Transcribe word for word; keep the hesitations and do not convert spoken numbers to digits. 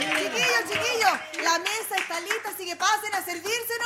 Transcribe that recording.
Chiquillos, chiquillos, la mesa está lista, así que pasen a servirse